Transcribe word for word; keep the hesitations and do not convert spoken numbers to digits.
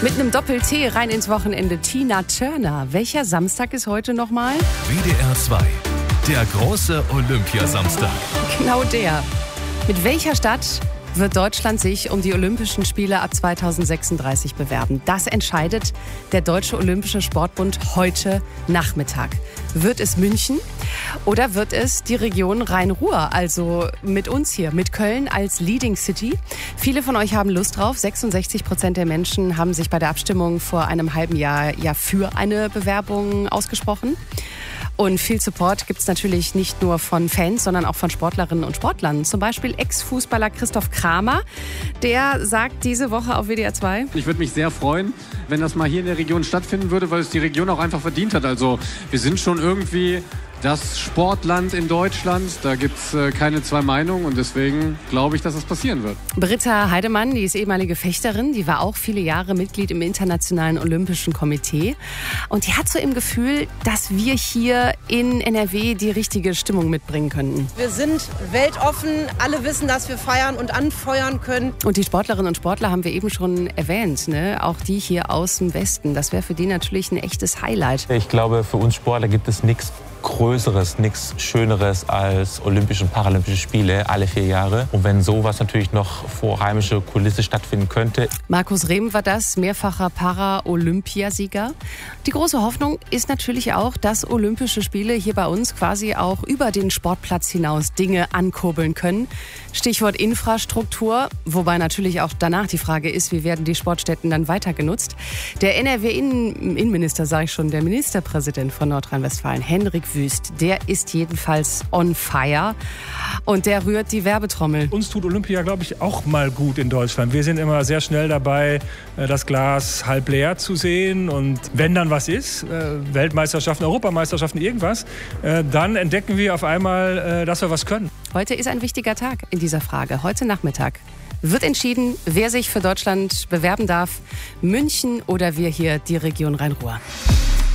Mit einem Doppel-T rein ins Wochenende. Tina Turner. Welcher Samstag ist heute nochmal? W D R zwei. Der große Olympiasamstag. Genau der. Mit welcher Stadt wird Deutschland sich um die Olympischen Spiele ab zweitausendsechsunddreißig bewerben? Das entscheidet der Deutsche Olympische Sportbund heute Nachmittag. Wird es München oder wird es die Region Rhein-Ruhr, also mit uns hier, mit Köln als Leading City? Viele von euch haben Lust drauf. sechsundsechzig Prozent der Menschen haben sich bei der Abstimmung vor einem halben Jahr ja für eine Bewerbung ausgesprochen. Und viel Support gibt es natürlich nicht nur von Fans, sondern auch von Sportlerinnen und Sportlern. Zum Beispiel Ex-Fußballer Christoph Kramer. Der sagt diese Woche auf W D R zwei: Ich würde mich sehr freuen, wenn das mal hier in der Region stattfinden würde, weil es die Region auch einfach verdient hat. Also wir sind schon irgendwie das Sportland in Deutschland. Da gibt es äh, keine zwei Meinungen und deswegen glaube ich, dass es passieren wird. Britta Heidemann, die ist ehemalige Fechterin, die war auch viele Jahre Mitglied im Internationalen Olympischen Komitee. Und die hat so im Gefühl, dass wir hier in N R W die richtige Stimmung mitbringen könnten. Wir sind weltoffen, alle wissen, dass wir feiern und anfeuern können. Und die Sportlerinnen und Sportler haben wir eben schon erwähnt, ne? Auch die hier aus dem Westen. Das wäre für die natürlich ein echtes Highlight. Ich glaube, für uns Sportler gibt es nichts Größeres, nichts Schöneres als Olympische und Paralympische Spiele alle vier Jahre. Und wenn sowas natürlich noch vor heimischer Kulisse stattfinden könnte. Markus Rehm war das, mehrfacher Para-Olympiasieger. Die große Hoffnung ist natürlich auch, dass Olympische Spiele hier bei uns quasi auch über den Sportplatz hinaus Dinge ankurbeln können. Stichwort Infrastruktur, wobei natürlich auch danach die Frage ist, wie werden die Sportstätten dann weiter genutzt. Der N R W-Innenminister, sage ich schon, der Ministerpräsident von Nordrhein-Westfalen, Henrik Wüst, der ist jedenfalls on fire und der rührt die Werbetrommel. Uns tut Olympia, glaube ich, auch mal gut in Deutschland. Wir sind immer sehr schnell dabei, das Glas halb leer zu sehen und wenn dann was ist, Weltmeisterschaften, Europameisterschaften, irgendwas, dann entdecken wir auf einmal, dass wir was können. Heute ist ein wichtiger Tag in dieser Frage. Heute Nachmittag wird entschieden, wer sich für Deutschland bewerben darf. München oder wir hier, die Region Rhein-Ruhr.